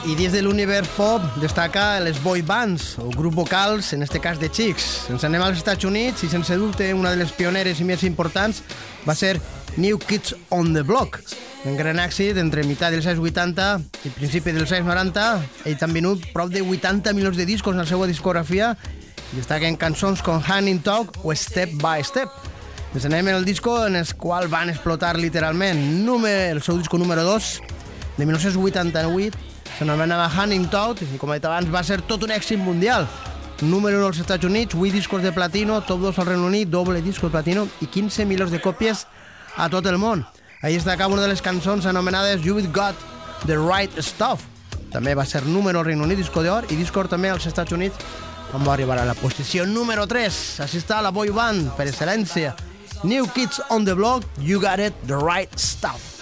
I dins de l'univers pop destaca les boy bands, o grups vocals, en este cas de Chicks. Ens anem als Estats Units i sense dubte una de les pioneres i més importants va ser New Kids on the Block. Un gran èxit entre meitat dels anys 80 i principi dels anys 90. Ells han venut prop de 80 milions de discos en la seva discografia i destaquen cançons com Hand in Talk o Step by Step. Ens anem en el disco en el qual van explotar literalment. El seu disco número 2 de 1988 s'anomenava Hand in Talk i, com he dit abans, va ser tot un èxit mundial. Número 1 als Estats Units, 8 discos de platino, top 2 al Regne Unit, doble disco de platino i 15 milions de còpies a tot el món. Ahí destacava una de les cançons anomenades You've Got the Right Stuff. També va ser número al Regne Unit, disco d'or, i disco d'or també als Estats Units, on va arribar a la posició número 3. Així està la boy band per excel·lència. New Kids on the Block, You Got It, the Right Stuff.